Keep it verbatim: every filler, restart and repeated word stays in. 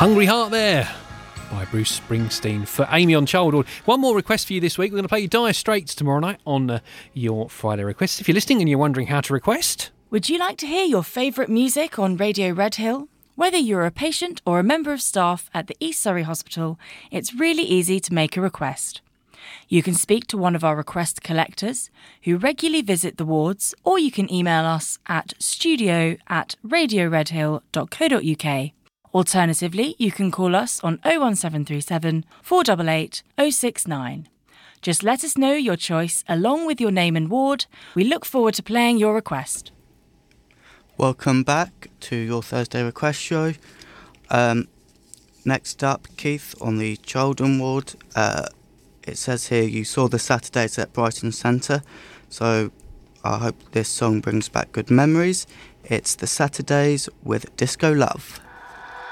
Hungry Heart there by Bruce Springsteen for Amy on Childhood. One more request for you this week. We're going to play you Dire Straits tomorrow night on uh, your Friday requests. If you're listening and you're wondering how to request... Would you like to hear your favourite music on Radio Redhill? Whether you're a patient or a member of staff at the East Surrey Hospital, it's really easy to make a request. You can speak to one of our request collectors who regularly visit the wards, or you can email us at studio at radioredhill dot co dot uk. Alternatively, you can call us on oh one seven three seven, four eight eight, oh six nine. Just let us know your choice along with your name and ward. We look forward to playing your request. Welcome back to your Thursday request show. Um, next up, Keith on the Children ward. Uh, it says here you saw the Saturdays at Brighton Centre, so I hope this song brings back good memories. It's the Saturdays with Disco Love.